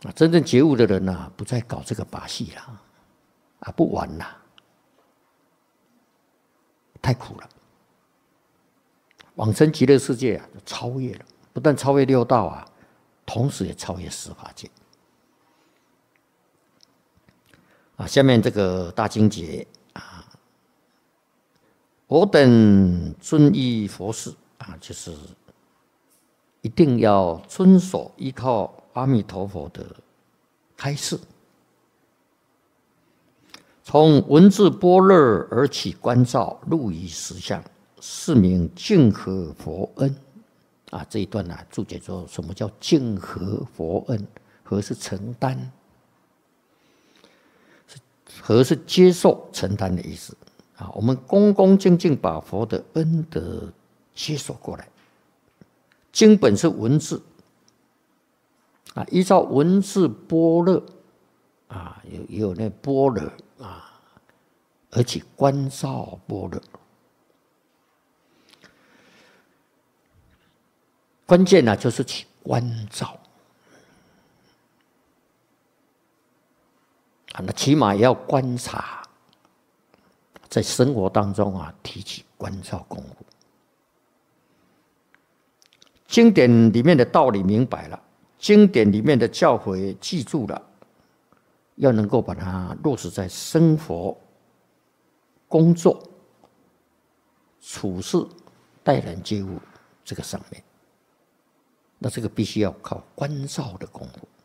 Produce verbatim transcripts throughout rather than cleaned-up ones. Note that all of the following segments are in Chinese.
啊，真正觉悟的人呐、啊，不再搞这个把戏了，啊，不玩了，太苦了。往生极乐世界啊，超越了，不但超越六道啊，同时也超越十法界。啊，下面这个大经节啊，我等遵依佛事啊，就是一定要遵守依靠阿弥陀佛的开示，从文字般若而起观照，入于实相，是名净合佛恩。啊，这一段呢、啊，注解说什么叫净合佛恩？合是承担。合是接受承担的意思啊，我们恭恭敬敬把佛的恩德接受过来。经本是文字啊，依照文字般若啊，有也有那般若啊，而且观照般若。关键呢、啊，就是去观照。啊，那起码也要观察，在生活当中啊，提起观照功夫。经典里面的道理明白了，经典里面的教诲记住了，要能够把它落实在生活、工作、处事、待人接物这个上面。那这个必须要靠观照的功夫。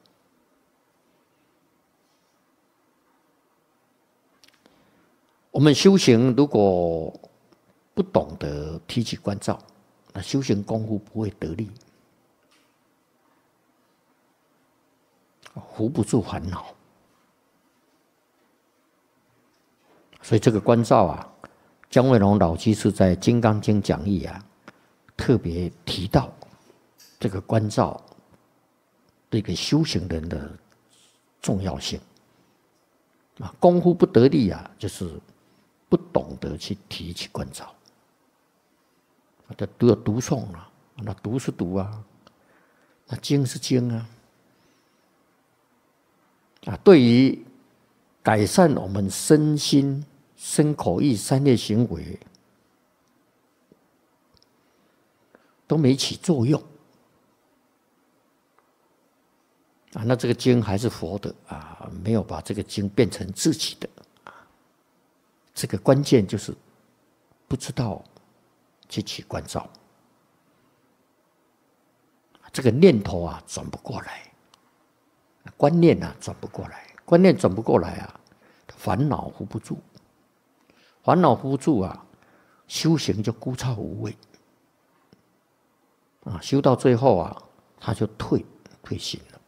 我们修行如果不懂得提起观照，那修行功夫不会得力，扶不住烦恼。所以这个观照啊，姜惠龙老居士在《金刚经》讲义啊，特别提到这个观照对一个修行人的重要性。啊，功夫不得力啊，就是不懂得去提起观照。这读读诵啊，那读是读啊，那经是经啊。啊，对于改善我们身心、身口意三业行为，都没起作用。啊，那这个经还是佛的啊，没有把这个经变成自己的啊。这个关键就是不知道去起观照，这个念头啊转不过来，观念啊转不过来，观念转不过来啊，烦恼扶不住，烦恼扶不住啊，修行就枯燥无味啊，修到最后啊，他就退退心了。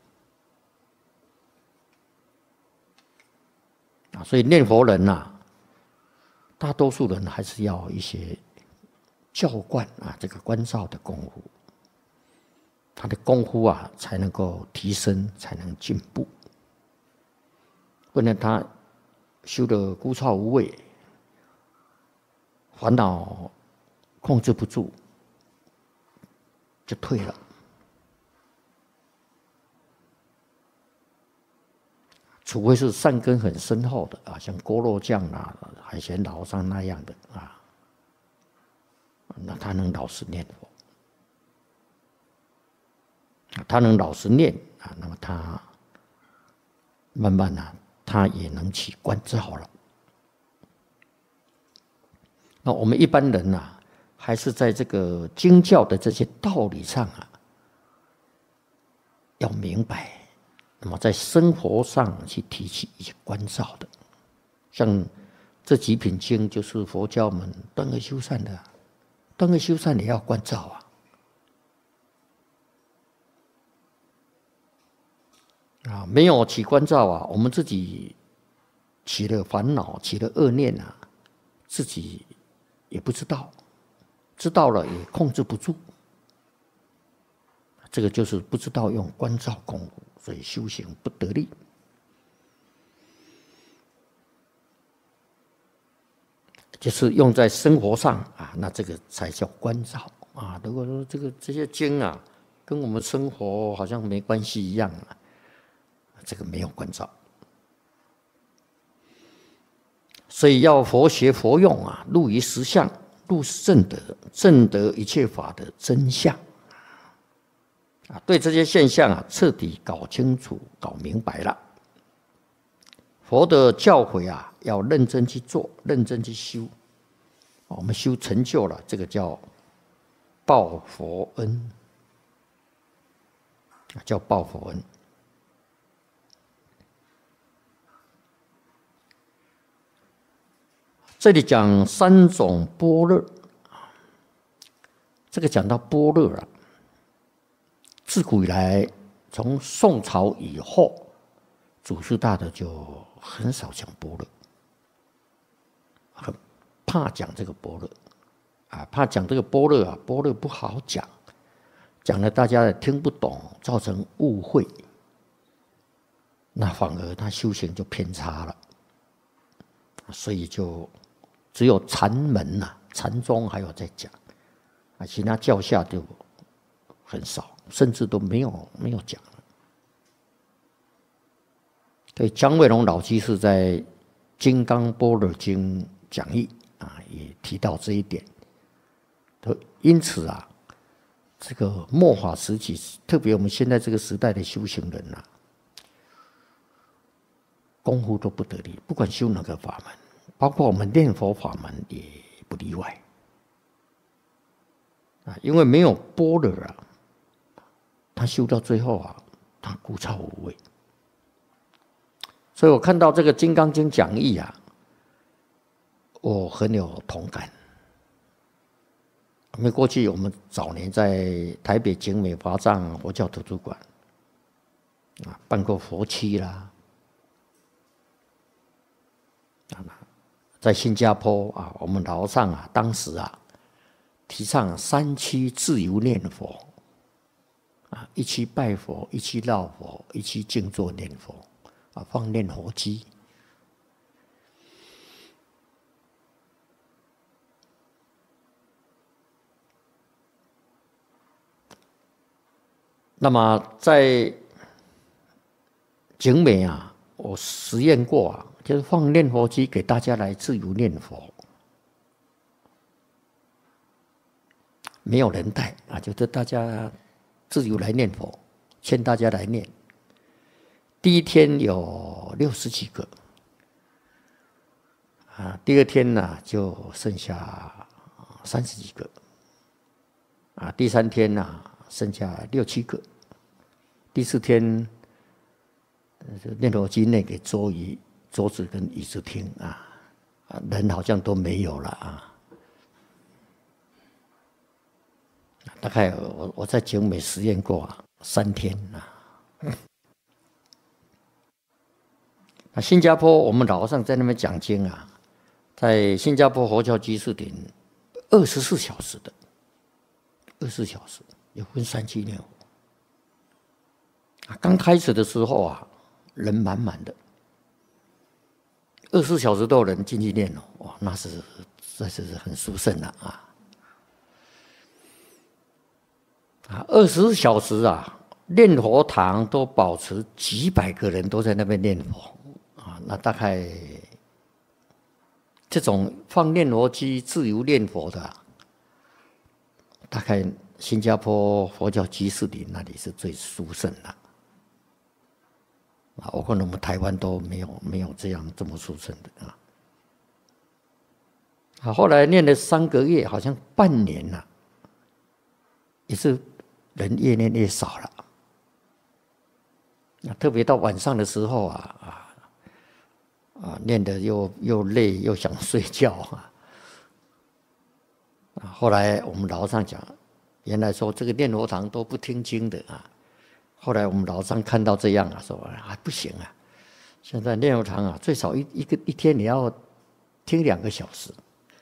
啊，所以念佛人呐、啊，大多数人还是要一些教观啊，这个观照的功夫，他的功夫啊才能够提升，才能进步。不然他修得枯燥无味，烦恼控制不住，就退了。除非是善根很深厚的啊，像锅肉酱啊、海鲜老上那样的啊，那他能老实念佛，他能老实念啊，那么他慢慢啊，他也能起观照了。那我们一般人啊，还是在这个经教的这些道理上啊，要明白。那么在生活上去提起一些观照的，像这几品经就是佛教我们断恶修善的，断恶修善也要观照啊。啊，没有起观照啊，我们自己起了烦恼，起了恶念啊，自己也不知道，知道了也控制不住，这个就是不知道用观照功夫。所以修行不得力，就是用在生活上啊，那这个才叫观照啊。如果说这个这些经啊，跟我们生活好像没关系一样啊， 这个没有关照。所以要佛学佛用啊，入于实相，入正德，正得一切法的真相啊。对这些现象啊，彻底搞清楚、搞明白了。佛的教诲啊，要认真去做，认真去修。我们修成就了，这个叫报佛恩，叫报佛恩。这里讲三种般若，这个讲到般若啊，自古以来，从宋朝以后，祖师大德就很少讲般若，很怕讲这个般若啊，怕讲这个般若啊，般若不好讲，讲了大家也听不懂，造成误会，那反而他修行就偏差了，所以就只有禅门呐、啊、禅宗还有在讲，啊，其他教下就很少，甚至都没有没有讲了。所以姜惠龙老居士在《金刚般若经》讲义啊，也提到这一点。因此啊，这个末法时期，特别我们现在这个时代的修行人啊，功夫都不得力，不管修哪个法门，包括我们念佛法门也不例外啊，因为没有般若啊，他修到最后啊，他枯燥无味。所以我看到这个《金刚经》讲义啊，我很有同感。因为过去我们早年在台北景美华藏佛教图书馆啊办过佛七啦，在新加坡啊，我们老上啊，当时啊提倡三区自由念佛啊，一区拜佛，一区绕佛，一区静坐念佛啊，放念佛机。那么在景美啊，我实验过啊，就是放念佛机给大家来自由念佛，没有人带啊，就是大家自由来念佛，劝大家来念。第一天有六十几个，啊，第二天呢、啊、就剩下三十几个，啊，第三天呢、啊、剩下六七个。第四天，念佛机内给桌椅、桌子跟椅子听啊，人好像都没有了啊。大概我我在景美实验过啊，三天啊。那新加坡我们老和尚在那边讲经啊，在新加坡佛教居士典二十四小时的，二十四小时有分三期念佛。刚开始的时候啊，人满满的，二十四小时都有人进去念哦，哇，那是这是很殊胜的啊！啊，二十四小时啊，念佛堂都保持几百个人都在那边念佛啊，那大概这种放念佛机自由念佛的、啊，大概新加坡佛教居士林那里是最殊胜的。啊，我可能我们台湾都没有没有这样这么殊胜的啊。啊，后来念了三个月，好像半年了、啊，也是人越念越少了。啊，特别到晚上的时候啊啊啊，念得又又累又想睡觉啊。啊，后来我们老和尚讲，原来说这个念佛堂都不听经的啊。后来我们老和尚看到这样啊，说啊不行啊，现在念佛堂啊，最少一一个一天你要听两个小时。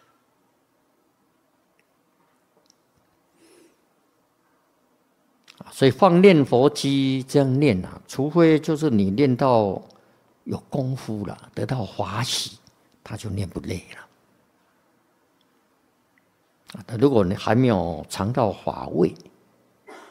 所以放念佛机这样念啊，除非就是你念到有功夫了，得到法喜，他就念不累了。如果你还没有尝到法味，